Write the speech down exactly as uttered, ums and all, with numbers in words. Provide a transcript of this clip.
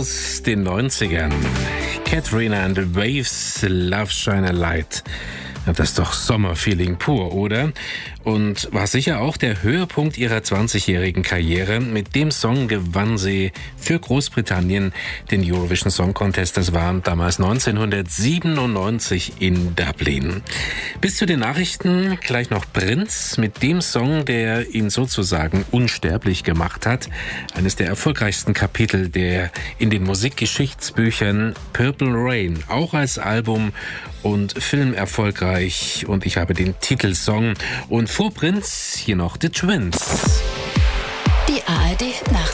aus den neunzigern. Katrina and the Waves, Love Shine a Light. Das ist doch Sommerfeeling pur, oder? Und war sicher auch der Höhepunkt ihrer zwanzigjährigen Karriere. Mit dem Song gewann sie für Großbritannien den Eurovision Song Contest. Das war damals neunzehnhundertsiebenundneunzig in Dublin. Bis zu den Nachrichten gleich noch Prince mit dem Song, der ihn sozusagen unsterblich gemacht hat. Eines der erfolgreichsten Kapitel der in den Musikgeschichtsbüchern, Purple Rain, auch als Album und Film erfolgreich. Und ich habe den Titelsong. Und vor Prince hier noch The Twins. Die A R D Nacht.